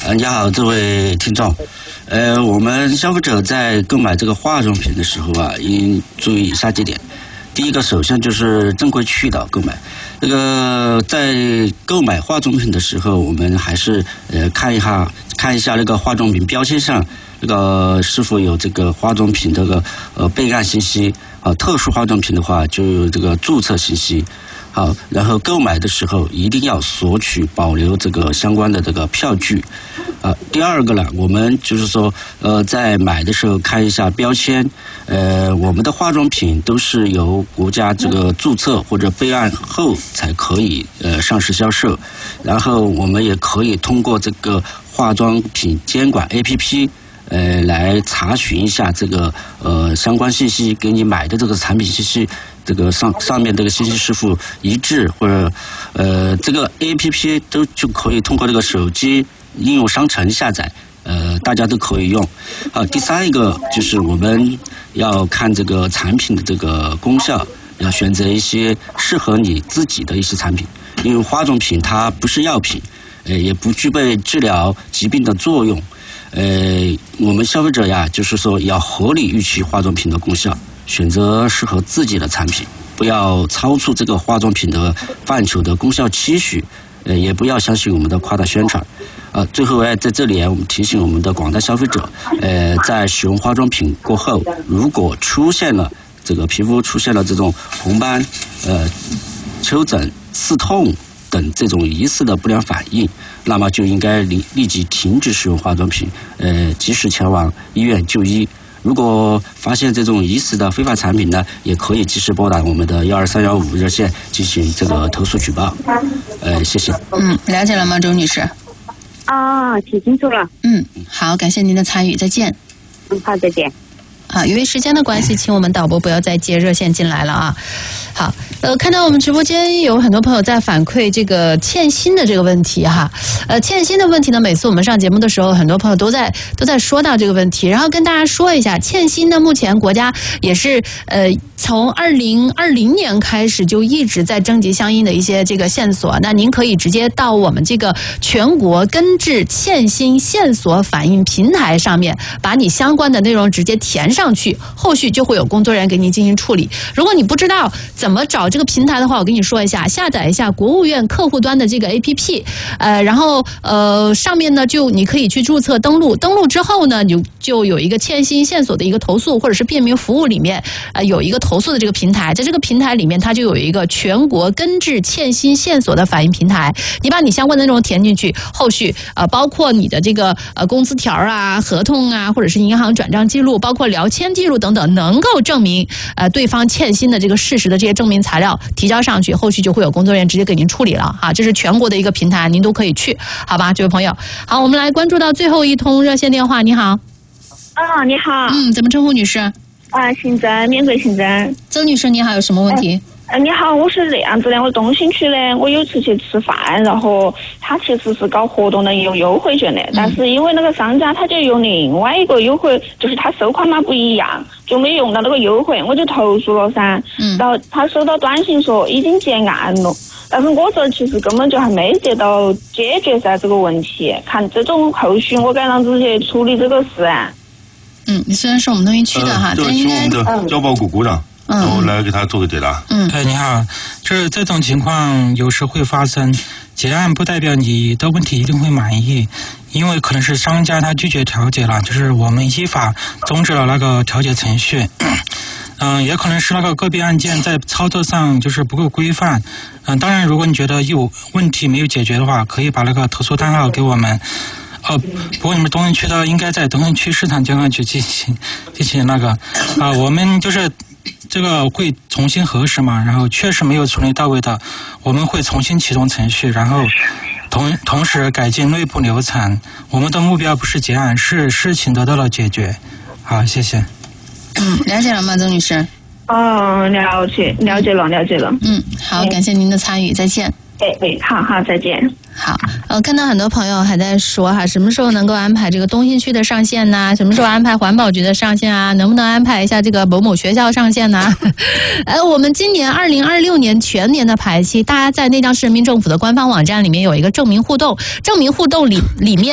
你好，这位听众。我们消费者在购买这个化妆品的时候啊，应注意以下几点。第一个，首先就是正规渠道购买。这个在购买化妆品的时候，我们还是看一下那个化妆品标签上，这个是否有这个化妆品这个备案信息啊。特殊化妆品的话，就有这个注册信息。好，然后购买的时候一定要索取保留这个相关的这个票据。第二个呢，我们就是说在买的时候看一下标签。我们的化妆品都是由国家这个注册或者备案后才可以上市销售。然后我们也可以通过这个化妆品监管 APP。来查询一下这个相关信息，跟你买的这个产品信息，这个上面这个信息是否一致，或者这个 APP 就可以通过这个手机应用商城下载，大家都可以用。第三一个就是我们要看这个产品的这个功效，要选择一些适合你自己的一些产品，因为化妆品它不是药品，也不具备治疗疾病的作用。我们消费者呀，就是说要合理预期化妆品的功效，选择适合自己的产品，不要超出这个化妆品的范畴的功效期许，也不要相信我们的夸大宣传。最后在这里我们提醒我们的广大消费者，在使用化妆品过后，如果出现了这个皮肤出现了这种红斑、丘疹、刺痛等这种疑似的不良反应，那么就应该立即停止使用化妆品，及时前往医院就医。如果发现这种疑似的非法产品呢，也可以及时拨打我们的12315热线进行这个投诉举报。谢谢。 了解了吗，周女士？ 听清楚了。 好，感谢您的参与，再见。 好，再见。 好，由于时间的关系，请我们导播不要再接热线进来了啊。好，看到我们直播间有很多朋友在反馈这个欠薪的这个问题哈。欠薪的问题呢，每次我们上节目的时候，很多朋友都在说到这个问题，然后跟大家说一下，欠薪呢，目前国家也是从2020年开始就一直在征集相应的一些这个线索。那您可以直接到我们这个全国根治欠薪线索反映平台上面，把你相关的内容直接填上去，后续就会有工作人员给您进行处理。如果你不知道怎么找这个平台的话，我跟你说一下，下载一下国务院客户端的这个 APP， 然后上面呢你可以去注册登录之后呢，就有一个欠薪线索的一个投诉，或者是便民服务里面有一个投诉的这个平台，在这个平台里面它就有一个全国根治欠薪线索的反映平台，你把你相关的内容填进去，后续包括你的这个工资条啊、合同啊，或者是银行转账记录，包括聊签记录等等，能够证明对方欠薪的这个事实的这些证明材料提交上去，后续就会有工作人员直接给您处理了啊。这是全国的一个平台，您都可以去，好吧，这位朋友。好，我们来关注到最后一通热线电话。你好。 你好。 怎么称呼女士？ 姓曾，缅北姓曾。 曾女士，你好，有什么问题？ 你好，我是这样子的，我东兴区的，我有次去吃饭，然后他其实是搞活动的，用优惠券的，但是因为那个商家他就用另外一个优惠，就是他收款码不一样，就没用到那个优惠，我就投诉了噻。然后他收到短信说已经结案了，但是我这其实根本就还没得到解决噻这个问题，看这种后续我该啷子去处理这个事啊？ 你虽然是我们东兴区的哈，但应该我们的交保股股长。然后来给他做个解答。 你好，这种情况有时会发生，结案不代表你的问题一定会满意，因为可能是商家他拒绝调解了，就是我们依法终止了那个调解程序。也可能是那个个别案件在操作上就是不够规范。当然，如果你觉得有问题没有解决的话，可以把那个投诉单号给我们。不过你们东兴区的应该在东兴区市场监管局进行那个我们就是这个会重新核实嘛，然后确实没有处理到位的，我们会重新启动程序，然后同时改进内部流程。我们的目标不是结案，是事情得到了解决。好，谢谢。 了解了吗，曾女士？ 了解了。 好，感谢您的参与，再见。 好，再见。 好，看到很多朋友还在说哈，什么时候能够安排这个东兴区的上线呢？什么时候安排环保局的上线啊？能不能安排一下这个某某学校上线呢？我们今年2026年全年的排期，大家在内江市人民政府的官方网站里面有一个证明互动里面